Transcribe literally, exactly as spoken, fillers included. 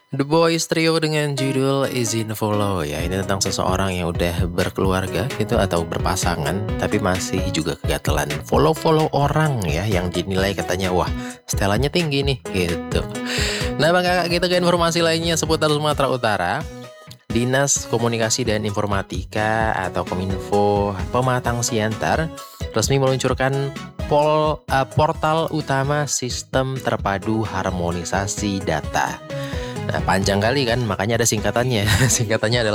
The Boys Trio dengan judul Izin Follow ya. Ini tentang seseorang yang udah berkeluarga gitu atau berpasangan tapi masih juga kegatelan follow-follow orang ya yang dinilai katanya wah setelannya tinggi nih gitu. Nah Bang Kakak kita ke informasi lainnya seputar Sumatera Utara. Dinas Komunikasi dan Informatika atau Kominfo Pematang Siantar resmi meluncurkan pol, uh, portal utama sistem terpadu harmonisasi data. Nah, panjang kali kan, makanya ada singkatannya. Singkatannya adalah